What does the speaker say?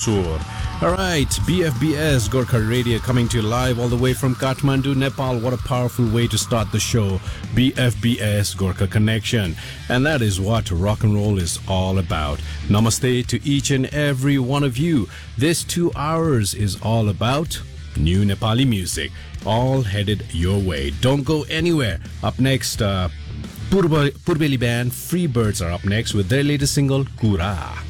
Sur. Alright, BFBS Gorkha Radio coming to you live all the way from Kathmandu, Nepal. What a powerful way to start the show. BFBS Gorkha Connection. And that is what rock and roll is all about. Namaste to each and every one of you. This 2 hours is all about new Nepali music. All headed your way. Don't go anywhere. Up next, Purbeli band Freebirds are up next with their latest single, Kura.